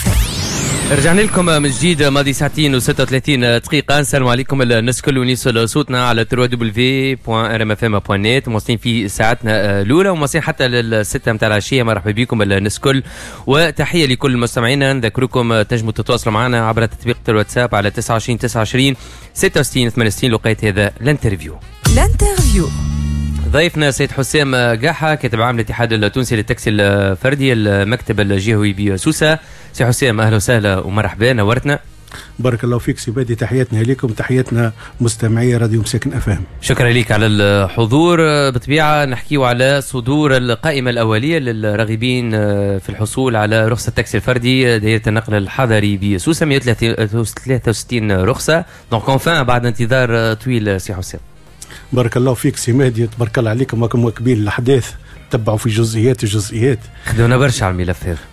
رجعنا لكم من جديد ماضي ساعتين و36 دقيقة. السلام عليكم الناس الكل ونيصل صوتنا على www.rmfm.net. مواصلين في ساعتنا الأولى ومواصلين حتى للستة متاع العشية. مرحبا بكم الناس الكل وتحية لكل مستمعينا. نذكركم تنجموا تتواصلوا معنا عبر تطبيق الواتساب على 29 29 66 68 لقيت هذا الانترفيو. ضيفنا سيد حسام قاحة كاتب عام الاتحاد التونسي للتاكسي الفردي المكتب الجهوي بسوسة. سي حسام اهلا وسهلا ومرحبا نورتنا. بارك الله فيك سي بادي، تحياتنا لكم تحياتنا مستمعي راديو مساكن افهم. شكرا لك على الحضور. بطبيعة نحكيو على صدور القائمة الأولية للراغبين في الحصول على رخصة التاكسي الفردي دائرة النقل الحضري بسوسة 163 رخصة. دونك انفان بعد انتظار طويل سي حسام. بارك الله فيك سي مهدي، تبارك الله عليكم راكم مواكبين الاحداث، تبعوا في جزئيات. خدمنا برشا على الملف هذا.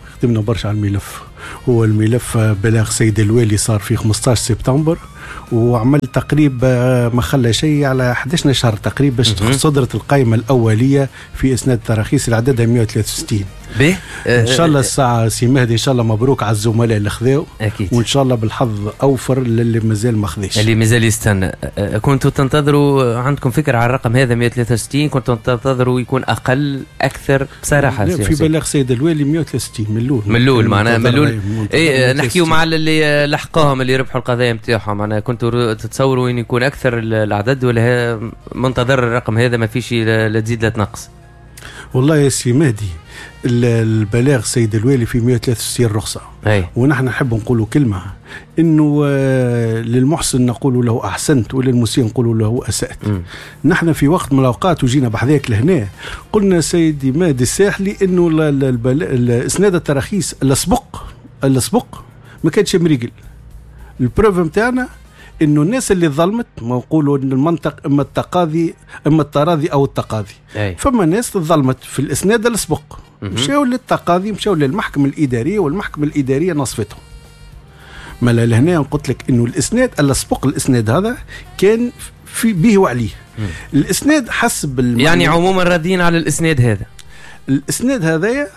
هو الملف بلاغ سيد الوالي صار في 15 سبتمبر وعمل تقريب ما خلى شيء على 11 شهر تقريبا باش صدرت القائمة الأولية في إسناد التراخيص اللي عددها 163. ان شاء الله الساعه سي مهدي ان شاء الله مبروك على الزملاء اللي خذاو اكيد، وان شاء الله بالحظ اوفر للي مازال ما خذاش، اللي مازال يستنى. كنتوا تنتظروا، عندكم فكره على الرقم هذا 163؟ كنتوا تنتظروا يكون اقل اكثر بصراحه؟ في بلاغ سيد الوالي 163 من الاول معناها من الاول. نحكيو مع اللي لحقوهم اللي ربحوا القضايا نتاعهم. معناها كنتوا تتصوروا ان يكون اكثر العدد ولا منتظر الرقم هذا ما فيش لا تزيد لا تنقص؟ والله يا سي مهدي البلاغ سيد الوالي في 163 رخصة ونحن نحب نقولوا كلمة إنه للمحسن نقول له أحسنت وللمسيء نقول له أسأت. نحن في وقت من الأوقات وجينا بحذاك لهنا قلنا سيدي مهدي الساحلي إنه إسناد التراخيص الأسبق ما كانش مريقل. البروف متاعنا إنه الناس اللي ظلمت ما نقولوا إن المنطق إما التراضي أو التقاضي. فما ناس ظلمت في الإسناد الأسبق مشاو للتقاضي، مشاو للمحكمة الإدارية والمحكمة الإدارية نصفتهم. ما لهنا قلت لك إنه الإسناد الأسبق، الإسناد هذا كان في به وعليه. الإسناد حسب يعني عموما راضيين على الإسناد هذا. الإسناد هذا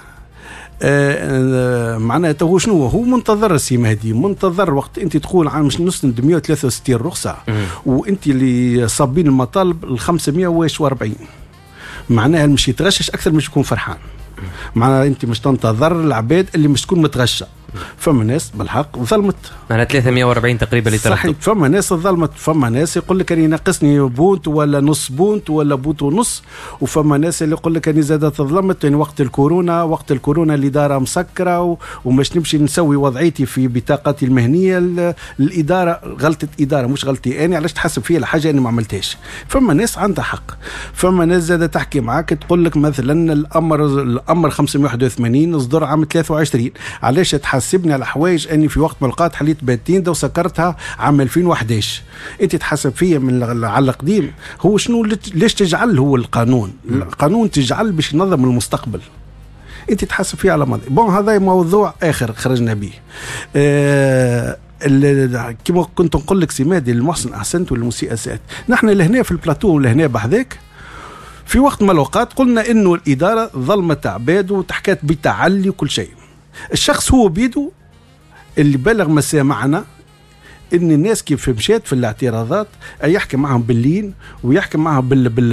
معناته هو شنو هو منتظر سي مهدي، منتظر وقت انت تقول عن مش نسند 163 رخصه وانت اللي صابين المطالب ال 540 معناها مش يتغشش اكثر مش يكون فرحان. معناها انت مش تنتظر العباد اللي مش تكون متغشى. فما ناس بالحق ظلمت، معناها 340 تقريبا اللي تركتوا. صحيح، فما ناس ظلمت، فما ناس يقول لك اني ناقصني بونت ولا نص بونت ولا بونت ونص، وفما ناس اللي يقول لك اني زادت ظلمت يعني وقت الكورونا الاداره مسكره ومش نمشي نسوي وضعيتي في بطاقتي المهنيه. الاداره غلطت اداره مش غلطتي انا، علاش تحسب فيها الحاجه اني ما عملتهاش. فما ناس عندها حق. فما ناس زاده تحكي معاك تقول لك مثلا الامر 581 اصدر عام 23، علاش تحسبني على حوايج اني في وقت من الأوقات حليت باتين ده وسكرتها عام 2011. انت تحسب فيا من على القديم. هو شنو ليش تجعل هو القانون تجعل باش ينظم المستقبل، انت تحسب فيه على ماضي. بون هذا موضوع اخر خرجنا به. كما كنت نقول لك سي مهدي المحسن احسنت والمسيء اسأت. نحن لهنا في البلاتو ولهنا بحذاك في وقت من الأوقات قلنا انه الاداره ظلمت عباد وتحكات بتعلي وكل شيء. الشخص هو بيده اللي بلغ مسامعنا ان الناس كيف مشات في الاعتراضات يحكي معهم باللين ويحكي معهم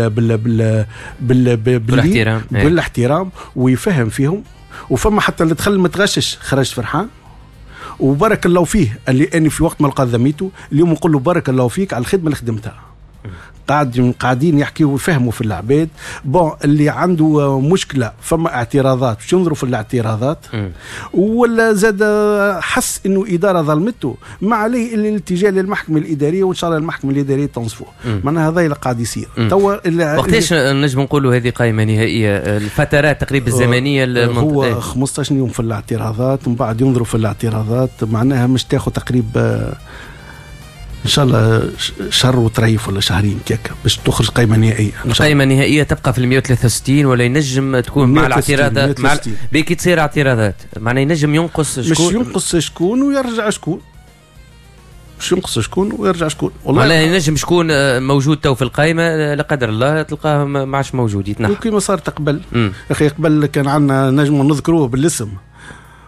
بالاحترام ويفهم فيهم. وفما حتى اللي دخل متغشش خرج فرحان وبارك الله فيه. اللي اني في وقت ما لقى ذميته اليوم نقول له بارك الله فيك على الخدمه اللي خدمتها. قاعدين يحكيوا ويفهموا في العباد. بون اللي عنده مشكله فما اعتراضات باش ينظروا في الاعتراضات ولا زاد حس انه اداره ظلمته ما عليه الا الاتجاه للمحكمه الاداريه وان شاء الله المحكمه الاداريه تنصفه. معناها هذا اللي قاعد يصير توا. وقتاش نجم نقولوا هذه قائمه نهائيه؟ الفترات تقريبا الزمنيه هو 15 يوم في الاعتراضات ومن بعد ينظروا في الاعتراضات. معناها مش تاخذ تقريبا ان شاء الله شهر وتريف ولا شهرين كيك باش تخرج قائمه نهائيه. قائمه نهائيه تبقى في 163 ولا ينجم تكون مع الاعتراضات مع بيكي تصير اعتراضات؟ معناه ينجم ينقص شكون؟ مش ينقص شكون ويرجع شكون، مش ينقص شكون ويرجع شكون. والله معناه ينجم شكون موجود تو في القائمه لا قدر الله تلقاه ما عادش موجود يتنحى كيما صار قبل. اخي قبل كان عندنا نجم نذكروه بالاسم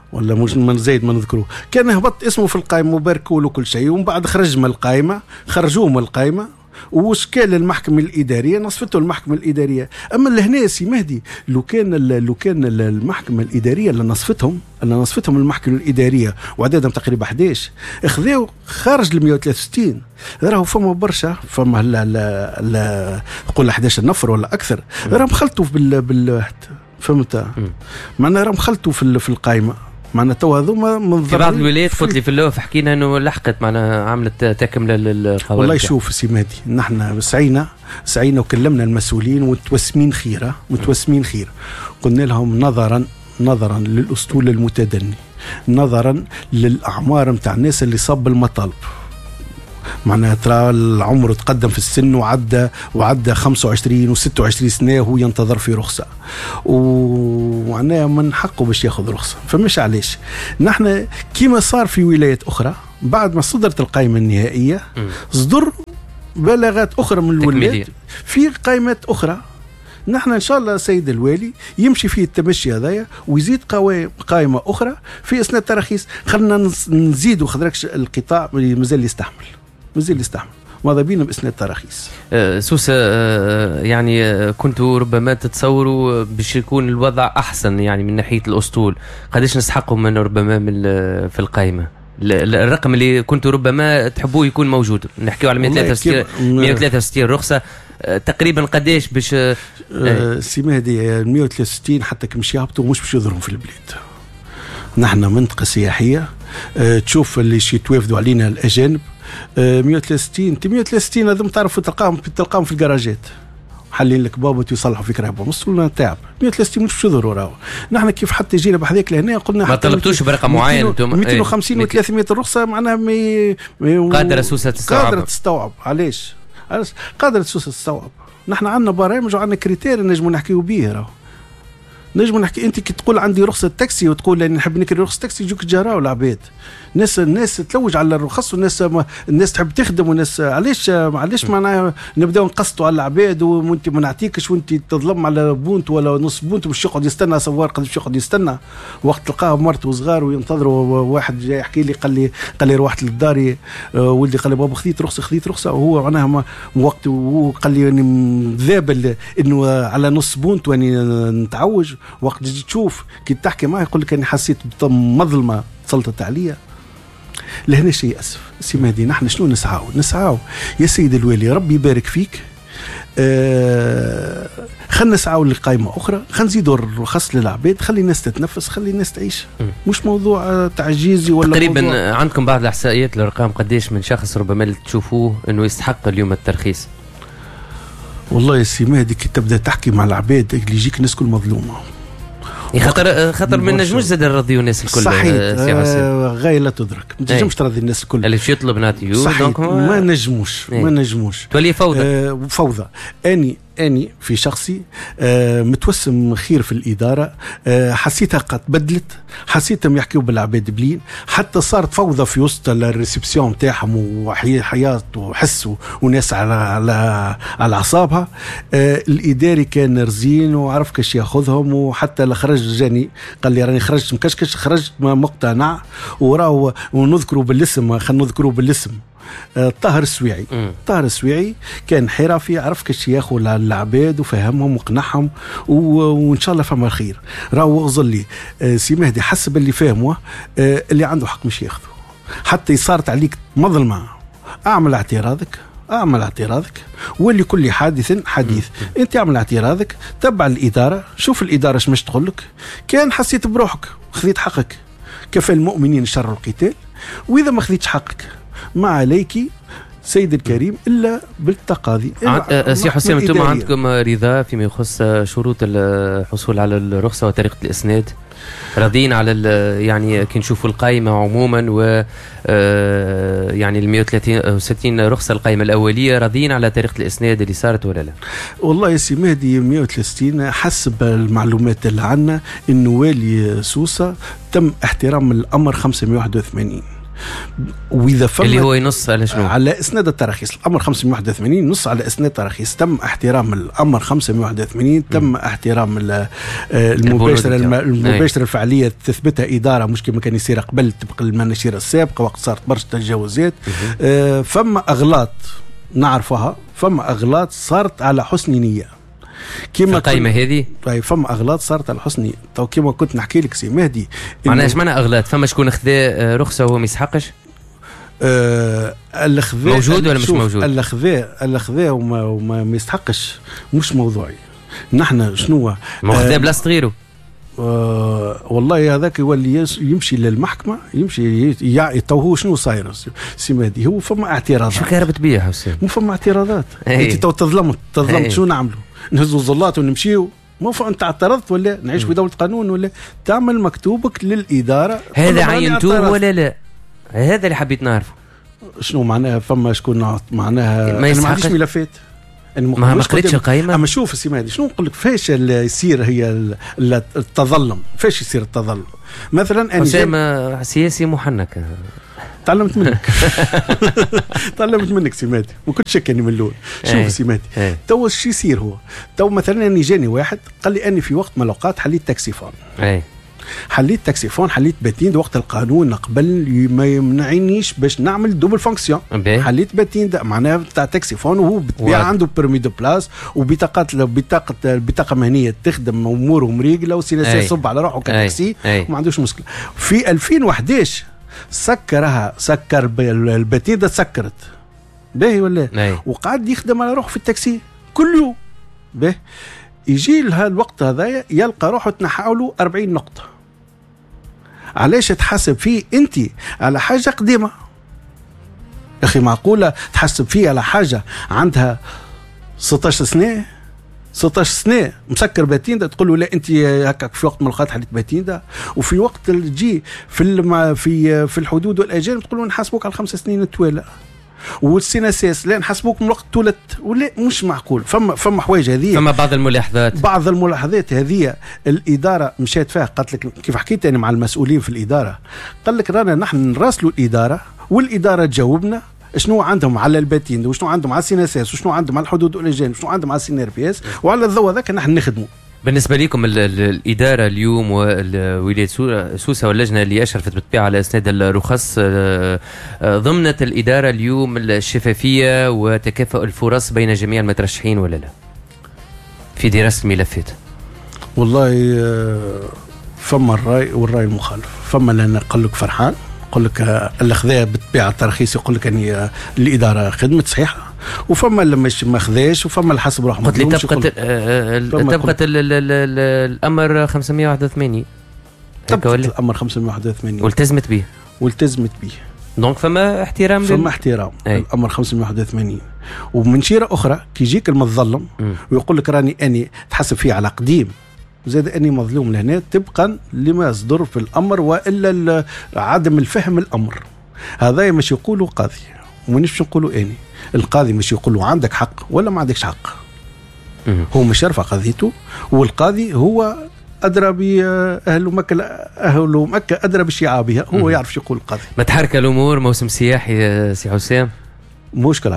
ولا مش من زايد ما نذكروه، كان هبط اسمه في القائمه وباركوا له كل شيء، ومن بعد خرجوه من القائمه وشكال المحكمة الإدارية نصفته المحكمة الإدارية. أما لهنا سي مهدي لو كان المحكمة الإدارية اللي نصفتهم المحكمة الإدارية وعددهم تقريبا 11 اخذوا خارج ال 163. راهو فما برشا، فما قول 11 نفر ولا أكثر راهم خلطوا فهمت معناها راهم خلطوا في القائمة. معنا تو هذوما من في بعض الولايات قلت لي في اللوف حكينا انه لحقت معنا عملت تكمله للقوانين. والله شوف سي مهدي نحن سعينا وكلمنا المسؤولين متوسمين خير قلنا لهم نظرا للاسطول المتدني، نظرا للاعمار نتاع الناس اللي صاب المطالب، معناها ترى العمر تقدم في السن وعدى 25 و26 سنه وهو ينتظر في رخصه، ومعناها من حقه باش ياخذ رخصه. فمش علاش نحن كيما صار في ولايات اخرى بعد ما صدرت القائمه النهائيه صدر بلاغات اخرى من الولايات في قائمات اخرى. نحن ان شاء الله سيد الوالي يمشي فيه التمشي هذايا ويزيد قائمه اخرى في اثناء التراخيص. خلينا نزيدوا خذركش القطاع مازال يستحمل ماذا بينا بإثناء التراخيص. سوسة يعني كنتوا ربما تتصوروا باش يكون الوضع أحسن يعني من ناحية الأسطول، قديش نستحقوا من ربما في القائمة الرقم اللي كنتوا ربما تحبوه يكون موجود؟ نحكيوا على 163 رخصة تقريبا قديش باش سي مهدي 163 حتى كمش يهبطوا مش باش يظهروا في البلاد. نحن منطقة سياحية تشوف اللي يتوافدوا علينا الأجانب 163 هذم تعرفوا تلقاهم في الجراجات حالين لك بابا يصلحوا فيك رهبه وصلنا تعب 130 مش يظهروا راهو. نحن كيف حتى جينا بحذاك لهنا قلنا ما طلبتوش برقم معين انتم 250 و300 الرخصه معناها قادره سوسه تستوعب. علاش قادره سوسه تستوعب؟ نحن عندنا برامج وعندنا كريتير نجموا نحكيوا بيه راهو. نجم نحكي انت كي تقول عندي رخصه تاكسي وتقول اني نحب نكري رخصه تاكسي يجوك جراو العباد. الناس تلوج على الرخص والناس تحب تخدم والناس علاش معناها نبداو نقسطوا على العباد وانت ما نعطيكش وانت تظلم على بونت ولا نص بونت باش يقعد يستنى سوار قداش يقعد يستنى وقت تلقاه مرته وصغار وينتظروا. واحد جاي يحكي لي قال لي روحت للدار ولدي قال لي بابا خذيت رخصه وهو معناها وقت وقال لي اني مذابل انه على نص بونت واني نتعوج. وقت تجي تشوف كي تحكي معي يقول لك اني حسيت بمظلمه سلطت عليا. لهنا شيء اسف سي مهدي نحن شنو نسعاو يا سيد الوالي ربي يبارك فيك. خلينا نسعاو لقائمه اخرى، خلينا نزيدوا الرخص للعباد، خلي الناس تتنفس، خلي الناس تعيش. مش موضوع تعجيزي ولا تقريبا موضوع. عندكم بعض الاحصائيات الارقام قديش من شخص ربما اللي تشوفوه انه يستحق اليوم الترخيص؟ والله يا سي مهدي كي تبدا تحكي مع العباد اللي يجيك الناس كل مظلومه خطر من نجموش زاد نرضيو الناس الكل. صحيح غاية لا تدرك ما تنجمش ترضي الناس الكل اللي باش يطلب نعطيو ما نجموش تولي فوضى. أني في شخصي متوسم خير في الإدارة. حسيتها قد بدلت، حسيتهم يحكيوا بالعباد بلين، حتى صارت فوضى في وسط الريسبسيون تاعهم وحياة وحس وناس على أعصابها. الإداري كان رزين وعرف كاش ياخذهم، وحتى لخرج جاني قال لي راني خرجت مكشكش، خرجت مقتنع وراه ونذكروا بالاسم. خلينا نذكروا بالاسم طاهر السويعي كان حرفي، عرف كيش ياخذ العباد وفهمهم وقنعهم وان شاء الله فما الخير. راهو غزل لي سي مهدي حسب اللي فهمه اللي عنده حق مش ياخذه. حتى صارت عليك مظلمه اعمل اعتراضك واللي كل حادث حديث. انت اعمل اعتراضك، تبع الاداره، شوف الاداره ايش مش تقول لك. كان حسيت بروحك خذيت حقك، كفى المؤمنين شر القتال، واذا ما خذيتش حقك ما عليك سيد الكريم إلا بالتقاضي. سي حسام انتم عندكم رضا فيما يخص شروط الحصول على الرخصة وطريقة الإسناد؟ راضين على يعني كي نشوفوا القائمة عموما و يعني ال 163 رخصة القائمة الأولية، راضين على طريقة الإسناد اللي صارت ولا لا؟ والله يا سي مهدي 163 حسب المعلومات اللي عنا إنه والي سوسة تم احترام الأمر 581. واذا فما اللي هو ينص على شنو؟ على اسناد التراخيص. الامر 581 نص على اسناد التراخيص، تم احترام الامر 581، تم احترام المباشره الفعاليه تثبتها اداره، مش كما كان يصير قبل طبق المناشير السابقه وقت صارت برشا تجاوزات. فما اغلاط نعرفها، فما اغلاط صارت على حسن نيه كيما القائمه هذه. طيب فما اغلاط صارت على حسن نيه. تو كيما كنت نحكي لك سي مهدي، معناها ايش معنى اغلاط؟ فما شكون خذا رخصه وهو ما يسحقش؟ الخذاء موجود ولا مش موجود؟ الخذاء وما يستحقش مش موضوعي. نحن شنو خذا بلاصه غيره. والله هذاك يولي يمشي للمحكمه، يمشي تو شنو صاير سي مهدي؟ هو فما اعتراضات. شو كهربت بيا حسين؟ مو فما اعتراضات. انت تو تظلمت شو نعملوا؟ نهزوا الزلات ونمشيو؟ مو انت اعترضت ولا نعيش في دوله قانون ولا تعمل مكتوبك للاداره؟ هذا عينتوه ولا لا؟ هذا اللي حبيت نعرفه. شنو معناها؟ فما شكون معناها ما عنديش ملفات، ما قريتش القائمه. اما شوف سي مهدي شنو نقول لك، فاش يصير هي التظلم؟ فاش يصير التظلم؟ مثلا انا سياسي محنك. تعلمت منك سي مهدي، ما كنتش شكني من الاول. شوف سي مهدي تو ايش يصير؟ هو تو مثلا اني جاني واحد قال لي اني في وقت من الاوقات حليت تاكسيفون، حليت تاكسيفون، حليت باتين وقت القانون قبل ما يمنعنيش باش نعمل دوبل فونكسيون. حليت باتين معناها تاع تاكسيفون، وهو بالطبيعه عنده بيرمي دو بلاس بطاقه مهنيه تخدم اموره مريقله وسيناسيه يصب على روحه كتاكسي وما عندوش مشكله. في 2011 سكر الباتين ده سكرت باهي ولا وقعد يخدم على روحه في التاكسي كل يوم باهي. يجي لها الوقت هذا يلقى روحه تنحاوله 40 نقطة. علاش تحسب فيه انت على حاجة قديمة؟ اخي معقولة تحسب فيه على حاجة عندها 16 سنة مسكر باتين ده تقول له لا انت هكاك في وقت من الاوقات حليت باتين ده، وفي وقت اللي تجي في الحدود والاجانب تقول له نحاسبوك على 5 سنين التوالى، والسيناسيس لا نحسبوك من وقت تولت ولا مش معقول. فما حوايج هذه، فما بعض الملاحظات هذه الاداره مشات فيها. قالت لك كيف حكيت انا مع المسؤولين في الاداره، قال لك رانا نحن نراسلوا الاداره والاداره تجاوبنا شنو عندهم على الباتين وشنو عندهم على السيناسيس وشنو عندهم على الحدود والاجانب وشنو عندهم على السينير بي اس، وعلى الضوء هذاك نحن نخدموا. بالنسبه لكم الاداره اليوم وولايه سوسه واللجنه اللي اشرفت بالطبيعه على اسناد الرخص، ضمنت الاداره اليوم الشفافيه وتكافؤ الفرص بين جميع المترشحين ولا لا في دراسه الملفات؟ والله فما الراي والراي المخالف. فما اللي قال لك فرحان، يقول لك اللي خذا بالطبيعه الترخيص يقول لك اني الاداره خدمت صحيحه، وفما اللي مش ما خذاش، وفما اللي حسب روحه. قلت لي طبقت الامر 581 طبقت الامر 581 والتزمت به دونك فما احترام الامر 581. ومن شيره اخرى كي يجيك المظلم ويقول لك راني اني تحسب فيه على قديم زاد اني مظلوم لهنا طبقا لما يصدر في الامر والا عدم الفهم الامر. هذا مش يقولوا قاضي ومنش نقولوا اني القاضي مش يقولوا عندك حق ولا ما عندكش حق، هو مش يرفع قضيته، والقاضي هو ادرى باهل مكه، اهل مكه ادرى بشعابها، هو يعرف شو يقول القاضي. ما تحرك الامور موسم سياحي سي حسام، مشكل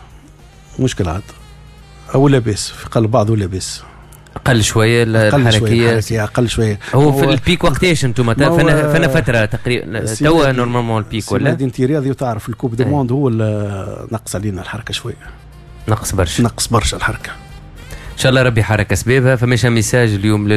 عاد او لاباس في قلب بعض ولا باس اقل شويه الحركيه اقل شويه. هو في البيك وقتاش انتم؟ فانا فتره تقريبا توا نورمالمون البيك ولا انت رياضي وتعرف الكوب دو موند هو اللي نقص علينا الحركه شويه، نقص برشا الحركه. ان شاء الله ربي حركه سبابها. فماش ميساج اليوم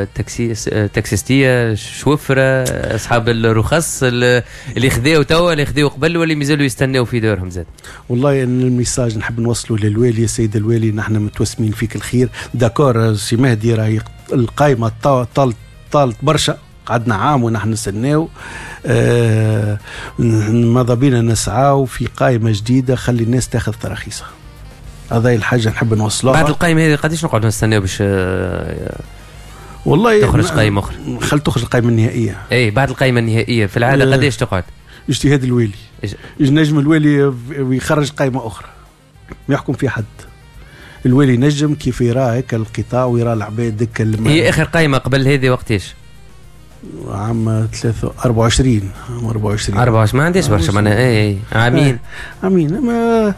للتاكسيستيه شوفره اصحاب الرخص اللي خذاو توا اللي خذاو قبل واللي مازالوا يستناو في دورهم زاد؟ والله ان الميساج نحب نوصله للوالي. السيد الوالي نحن متوسمين فيك الخير. داكور سي مهدي راهي القائمه طالت برشا، قعدنا عام ونحن نستناو. ماذا بينا نسعاو في قائمه جديده خلي الناس تاخذ تراخيصها. هذا الحاجه نحب نوصلها. بعد القائمه هذه قديش نقعد نستناو باش والله تخرج قائمه اخرى؟ خل تخرج القائمه النهائيه. اي بعد القائمه النهائيه في العاده قديش تقعد؟ اجتهاد الوالي. نجم الوالي ويخرج قائمه اخرى ما يحكم في حد. الوالي نجم كيف يرى هيك القطاع ويرى العباد ديك هي اخر قائمه قبل هذه وقتاش؟ عام 24 ما عنديش برشا معناها عامين ما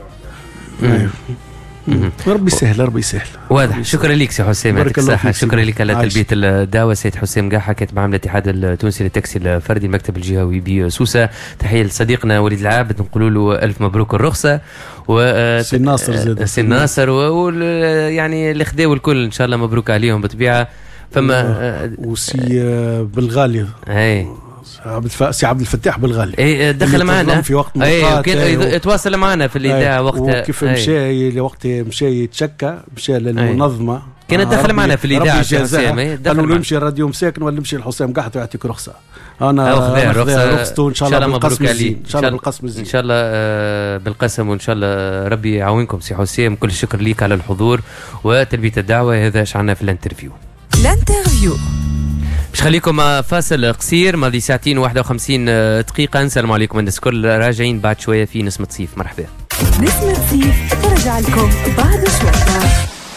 ربي يسهل واضح. شكرا لك سي حسام، يعطيك الصحة. شكرا لك على تلبية الدعوة. سيد حسام قاحة كاتب عام الاتحاد التونسي للتاكسي الفردي المكتب الجهوي بسوسة. تحية لصديقنا وليد العابد، نقول له ألف مبروك الرخصة. سي ناصر زاد سي ناصر يعني اللي خداو الكل إن شاء الله مبروك عليهم بالطبيعة. فما وسي بالغالي سي عبد الفتاح بالغالي دخل معنا في وقت مقاطع يتواصل معنا في الإذاعة وقتها. وكيف مشى يتشكى مشى للمنظمة كان دخل معنا في الإذاعة. قالوا له يمشي الراديو مساكن ولا يمشي الحسام قحط ويعطيك رخصة. أنا رخصته إن شاء الله بالقسم الزين. إن شاء الله بالقسم، وإن شاء الله ربي يعاونكم سي حسام. كل الشكر ليك على الحضور وتلبية الدعوة. هذا شعنا في الانترفيو. مش خليكم فاصل قصير ماضي ساعتين 51 دقيقة. نسلم عليكم الناس كل، راجعين بعد شوية في نسمة صيف. مرحبا. نسمة صيف ترجع لكم بعد شوية.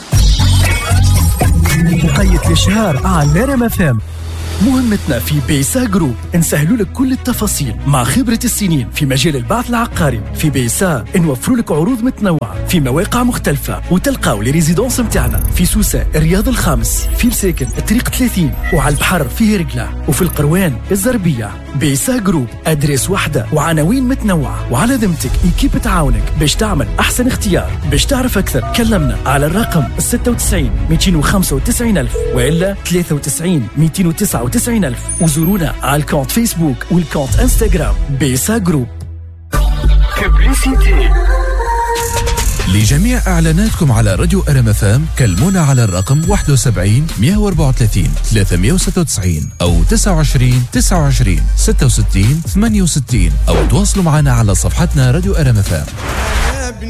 مقيد الشهر على ريم FM. مهمتنا في بيسا جروب نسهلوا لك كل التفاصيل مع خبرة السنين في مجال البعث العقاري. في بيسا نوفروا لك عروض متنوعة في مواقع مختلفة، وتلقاو لي ريزيدونس متاعنا في سوسة الرياض الخامس، في الساكن الطريق 30، وعلى البحر في هرقلة، وفي القروان الزربية. بيسا جروب أدريس واحدة وعناوين متنوعة، وعلى ذمتك إيكيب تعاونك باش تعمل أحسن اختيار. باش تعرف أكثر كلمنا على الرقم 96 295 ألف وإلا 93 299 ألف، وزورونا على الكونت فيسبوك والكونت انستغرام بيسا جروب. لجميع إعلاناتكم على راديو ريم FM كلمونا على الرقم 71 134 396 أو 29 29 66 68 أو تواصلوا معنا على صفحتنا راديو ريم FM.